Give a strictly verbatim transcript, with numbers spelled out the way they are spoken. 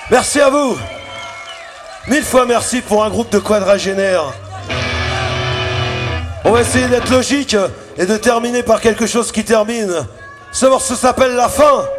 Merci à vous. Mille fois merci pour un groupe de quadragénaires. On va essayer d'être logique et de terminer par quelque chose qui termine. Ce morceau s'appelle La Fin.